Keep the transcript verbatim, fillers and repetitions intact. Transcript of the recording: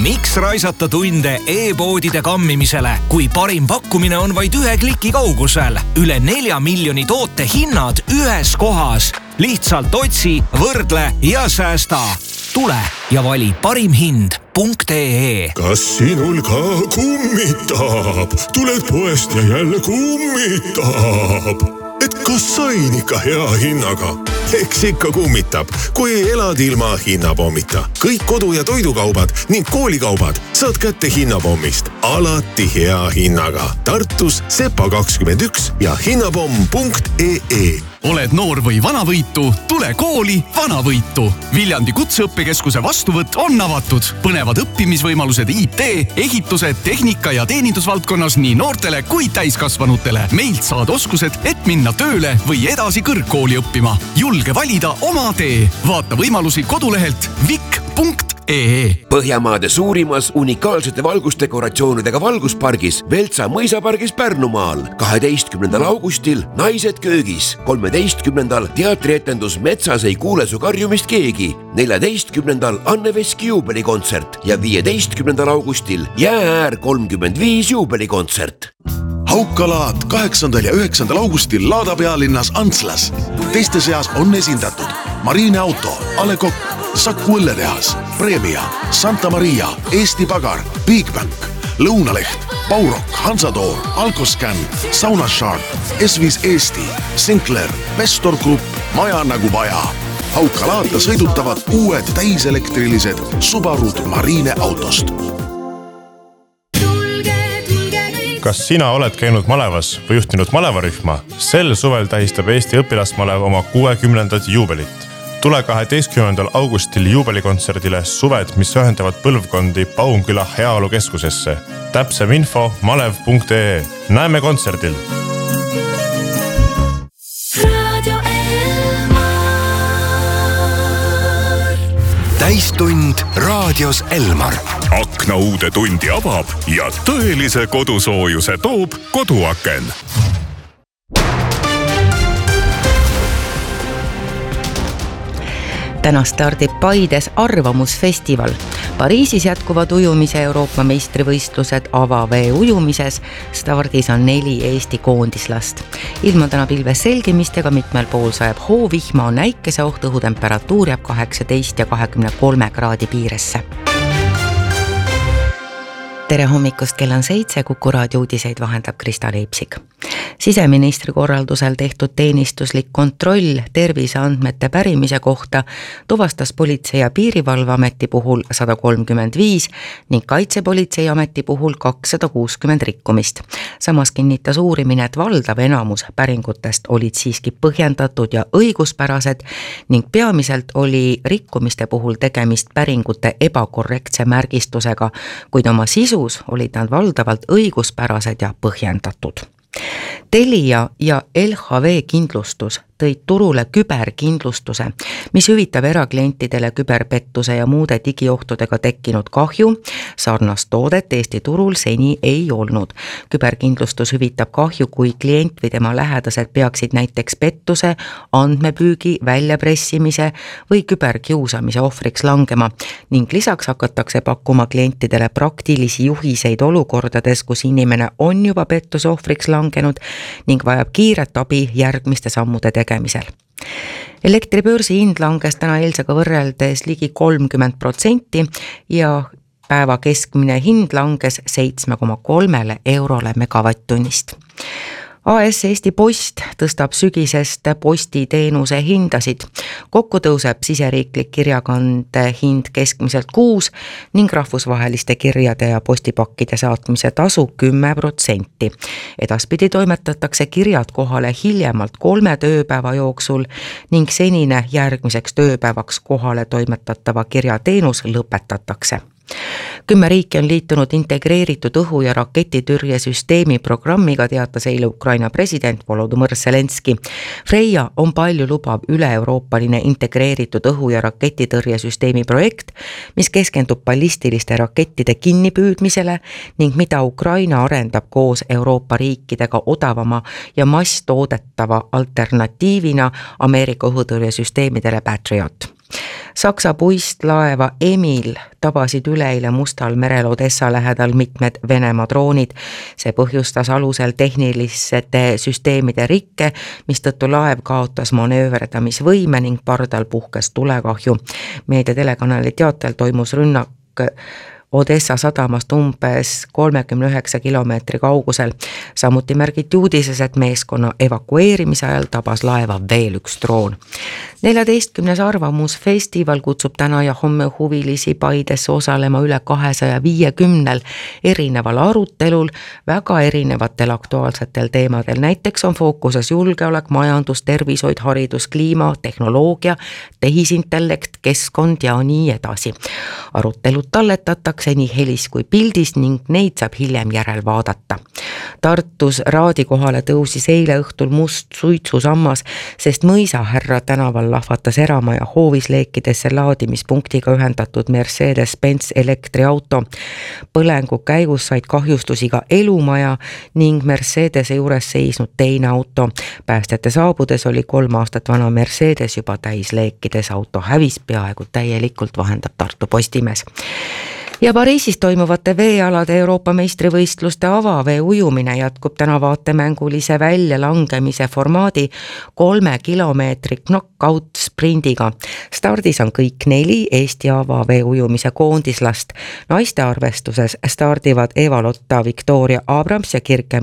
Miks raisata tunde e-poodide kammimisele, kui parim pakkumine on vaid ühe kliki kaugusel? Üle nelja miljoni toote hinnad ühes kohas. Lihtsalt otsi, võrdle ja säästa. Tule ja vali parim hind punkt ee. Kas sinul ka kummitab? Tuled poest ja jälle kummitab. Et kas sain ikka hea hinnaga? Eks ikka kummitab, kui elad ilma hinnapommita. Kõik kodu- ja toidukaubad ning koolikaubad saad kätte hinnapommist. Alati hea hinnaga. Tartus Sepa kakskümmend üks ja hinnapomm punkt ee. Oled noor või vanavõitu? Tule kooli Vanavõitu. Viljandi kutseõppekeskuse vastuvõtt on avatud. Põnevad õppimisvõimalused I T, ehituse, tehnika ja teenindusvaldkonnas nii noortele kui täiskasvanutele. Meilt saad oskused, et minna tööle või edasi kõrgkooli õppima. Julge valida oma tee. Vaata võimalusi kodulehelt vik punkt ee. Põhjamaade suurimas unikaalsete valgusdekoratsioonidega valguspargis Veltsa mõisapargis Pärnumaal. kaheteistkümnendal augustil Naised köögis. kolmeteistkümnendal teatrietendus Metsas ei kuule su karjumist keegi. neljateistkümnendal Anne Veski juubelikontsert ja viieteistkümnendal augustil Jäääär kolmkümmend viis juubelikontsert. Haukalaat kaheksandal ja üheksandal augustil Laada pealinnas Antslas. Teiste seas on esindatud Marine Auto, Ale Kokk, Saku õlletehas, Premia, Santa Maria, Eesti Pagar, Bigbank, Lõunaleht, Baurok, Hansatoor, Alkoscan, Saunashark, S viis Eesti, Sinclair, Vestor Group, Maja nagu vaja. Haukalaata sõidutavad uued täiselektrilised Subarud Marine autost. Kas sina oled käinud malevas või juhtinud malevarühma? Sel suvel tähistab Eesti õpilasmalev oma kuuekümnendat juubelit. Tule kaheteistkümnendal augustil juubelikontserdile Suved, mis ühendavad põlvkondi Paunküla heaolukeskusesse. Täpsem info malev punkt ee. Näeme kontserdil! Täistund raadios Elmar. Akna uude tundi avab ja tõelise kodusoojuse toob koduaken. Täna stardib Paides arvamusfestival. Pariisis jätkuvad ujumise Euroopa meistrivõistlused avavee ujumises. Stardis on neli Eesti koondislast. Ilma täna pilves selgimistega mitmel pool sajab hoovihma on äikese oht, õhutemperatuur jääb kaheksateist ja kahekümne kolme kraadi piiresse. Tere hommikust, kell on seitse, Kuku raadio uudiseid vahendab Krista Leipsik. Siseministri korraldusel tehtud teenistuslik kontroll terviseandmete pärimise kohta tuvastas Politsei- ja Piirivalveameti puhul sada kolmkümmend viis ning Kaitsepolitseiameti puhul kakssada kuuskümmend rikkumist. Samas kinnitas uurimine, et valdav enamus päringutest olid siiski põhjendatud ja õiguspärased ning peamiselt oli rikkumiste puhul tegemist päringute ebakorrektse märgistusega, kuid oma sisus olid nad valdavalt õiguspärased ja põhjendatud. Telia ja L H V kindlustus tõid turule küberkindlustuse, mis hüvitab eraklientidele küberpettuse ja muude digiohtudega tekkinud kahju. Sarnast toodet Eesti turul seni ei olnud. Küberkindlustus hüvitab kahju, kui klient või tema lähedased peaksid näiteks pettuse, andmepüügi, väljapressimise või küberkiusamise ohvriks langema ning lisaks hakatakse pakkuma klientidele praktilisi juhiseid olukordades, kus inimene on juba pettuse ohvriks langenud ning vajab kiiret abi järgmiste sammude tegemisel. Elektribörsi hind langes täna eilsega võrreldes ligi kolmkümmend protsenti ja päeva keskmine hind langes seitse koma kolm eurole megavatt-tunnist. A S Eesti Post tõstab sügisest postiteenuse hindasid. Kokku tõuseb siseriiklik kirjakande hind keskmiselt kuus ning rahvusvaheliste kirjade ja postipakkide saatmise tasu kümme protsenti. Edaspidi toimetatakse kirjad kohale hiljemalt kolme tööpäeva jooksul ning senine järgmiseks tööpäevaks kohale toimetatava kirjateenus lõpetatakse. Kümme riiki on liitunud integreeritud õhu- ja raketitürjesüsteemi programmiga, teatas eile Ukraina president Volodõmõr Zelenski. Freja on palju lubav üle-euroopaline integreeritud õhu- ja raketitõrjesüsteemi projekt, mis keskendub ballistiliste rakettide kinnipüüdmisele ning mida Ukraina arendab koos Euroopa riikidega odavama ja masstoodetava alternatiivina Ameerika õhutõrjesüsteemidele Patriot. Saksa puistlaeva Emil tabasid üleeile Mustal merel Odessa lähedal mitmed Venemaa droonid. See põhjustas alusel tehniliste süsteemide rikke, mistõttu laev kaotas manööverdamisvõime ning pardal puhkes tulekahju. Meediatelekanali teatel toimus rünnak Odessa sadamast umbes kolmekümne üheksa kilomeetri kaugusel. Samuti märgiti uudises, et meeskonna evakueerimise ajal tabas laeva veel üks droon. neljateistkümnes arvamusfestival kutsub täna ja homme huvilisi Paidesse osalema üle kahesaja viiekümnel erineval arutelul väga erinevatel aktuaalsetel teemadel. Näiteks on fookuses julgeolek, majandus, tervishoid, haridus, kliima, tehnoloogia, tehisintellekt, keskkond ja nii edasi. Arutelud talletatakse nii helis kui pildis ning neid saab hiljem järel vaadata. Tartus Raadi kohale tõusis eile õhtul must suitsusammas, sest Mõisahärra tänaval lahvatas eramaja hoovisleekidesse laadimispunktiga ühendatud Mercedes-Benz elektriauto. Põlengu käigus said kahjustusi ka elumaja ning Mercedese juures seisnud teine auto. Päästjate saabudes oli kolm aastat vana Mercedes juba täis leekides. Auto hävis peaaegu täielikult, vahendab Tartu Postimees. Ja Pariisis toimuvate veealade Euroopa meistrivõistluste avavee ujumine jätkub täna vaatemängulise väljalangemise formaadi kolme kilomeetri knockout sprindiga. Stardis on kõik neli Eesti avavee ujumise koondislast. Naiste arvestuses stardivad Eva-Lotta Victoria Abrams ja Kirke